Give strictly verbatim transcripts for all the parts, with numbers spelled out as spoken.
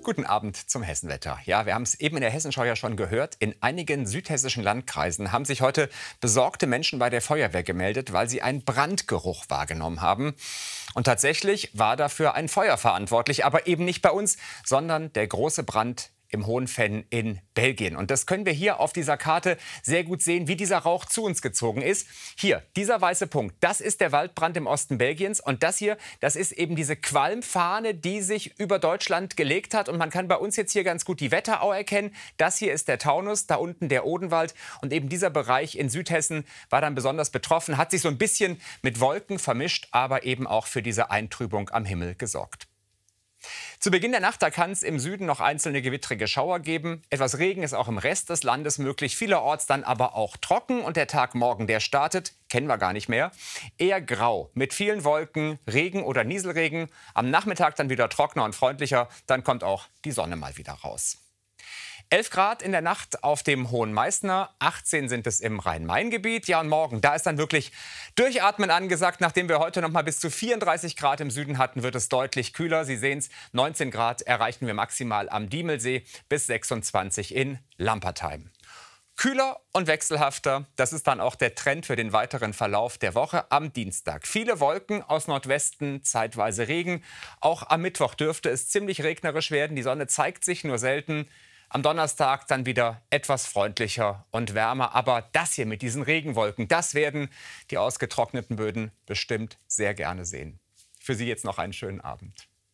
Guten Abend zum Hessenwetter. Ja, wir haben es eben in der Hessenschau ja schon gehört. In einigen südhessischen Landkreisen haben sich heute besorgte Menschen bei der Feuerwehr gemeldet, weil sie einen Brandgeruch wahrgenommen haben. Und tatsächlich war dafür ein Feuer verantwortlich, aber eben nicht bei uns, sondern der große Brand im Hohenfenn in Belgien. Und das können wir hier auf dieser Karte sehr gut sehen, wie dieser Rauch zu uns gezogen ist. Hier, dieser weiße Punkt, das ist der Waldbrand im Osten Belgiens. Und das hier, das ist eben diese Qualmfahne, die sich über Deutschland gelegt hat. Und man kann bei uns jetzt hier ganz gut die Wetterau erkennen. Das hier ist der Taunus, da unten der Odenwald. Und eben dieser Bereich in Südhessen war dann besonders betroffen, hat sich so ein bisschen mit Wolken vermischt, aber eben auch für diese Eintrübung am Himmel gesorgt. Zu Beginn der Nacht, da kann es im Süden noch einzelne gewittrige Schauer geben. Etwas Regen ist auch im Rest des Landes möglich, vielerorts dann aber auch trocken. Und der Tag morgen, der startet, kennen wir gar nicht mehr, eher grau mit vielen Wolken, Regen oder Nieselregen. Am Nachmittag dann wieder trockener und freundlicher, dann kommt auch die Sonne mal wieder raus. elf Grad in der Nacht auf dem Hohen Meißner, achtzehn sind es im Rhein-Main-Gebiet. Ja, und morgen, da ist dann wirklich Durchatmen angesagt. Nachdem wir heute noch mal bis zu vierunddreißig Grad im Süden hatten, wird es deutlich kühler. Sie sehen es, neunzehn Grad erreichen wir maximal am Diemelsee bis sechsundzwanzig in Lampertheim. Kühler und wechselhafter, das ist dann auch der Trend für den weiteren Verlauf der Woche am Dienstag. Viele Wolken aus Nordwesten, zeitweise Regen. Auch am Mittwoch dürfte es ziemlich regnerisch werden. Die Sonne zeigt sich nur selten. Am Donnerstag dann wieder etwas freundlicher und wärmer. Aber das hier mit diesen Regenwolken, das werden die ausgetrockneten Böden bestimmt sehr gerne sehen. Für Sie jetzt noch einen schönen Abend.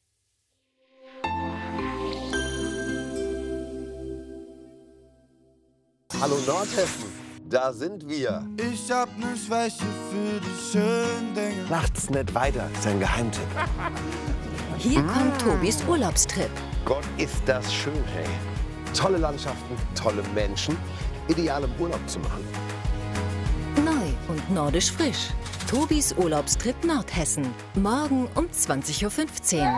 Hallo Nordhessen, da sind wir. Ich hab ne Schwäche für die schönen Dinge. Macht's nicht weiter, ist ein Geheimtipp. Hier kommt Tobis Urlaubstrip. Gott, ist das schön, hey. Tolle Landschaften, tolle Menschen, ideal im Urlaub zu machen. Neu und nordisch frisch. Tobis Urlaubstrip Nordhessen. Morgen um zwanzig Uhr fünfzehn.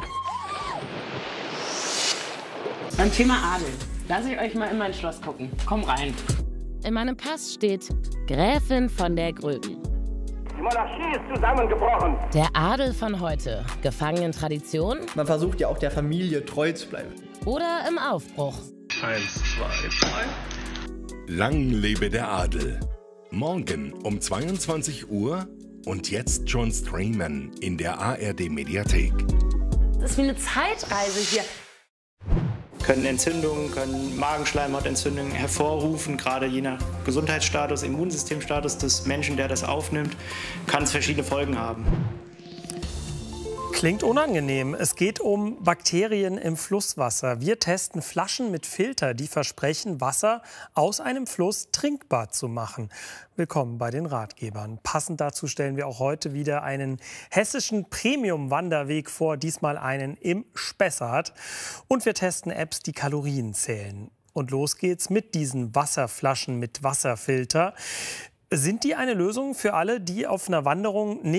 Beim Thema Adel. Lass ich euch mal in mein Schloss gucken. Komm rein. In meinem Pass steht Gräfin von der Gröben. Die Monarchie ist zusammengebrochen. Der Adel von heute. Gefangen in Tradition? Man versucht ja auch der Familie treu zu bleiben. Oder im Aufbruch? Eins, zwei, drei. Lang lebe der Adel. Morgen um zweiundzwanzig Uhr und jetzt schon streamen in der A R D-Mediathek. Das ist wie eine Zeitreise hier. Können Entzündungen, können Magenschleimhautentzündungen hervorrufen, gerade je nach Gesundheitsstatus, Immunsystemstatus des Menschen, der das aufnimmt, kann es verschiedene Folgen haben. Klingt unangenehm. Es geht um Bakterien im Flusswasser. Wir testen Flaschen mit Filter, die versprechen, Wasser aus einem Fluss trinkbar zu machen. Willkommen bei den Ratgebern. Passend dazu stellen wir auch heute wieder einen hessischen Premium-Wanderweg vor, diesmal einen im Spessart. Und wir testen Apps, die Kalorien zählen. Und los geht's mit diesen Wasserflaschen mit Wasserfilter. Sind die eine Lösung für alle, die auf einer Wanderung nicht